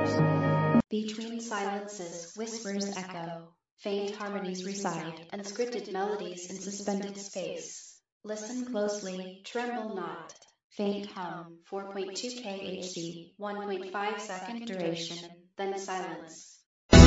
Between silences, whispers echo, faint harmonies reside, unscripted melodies in suspended space. Listen closely, tremble not. Faint hum, 4.2 kHz, 1.5 second duration, then silence.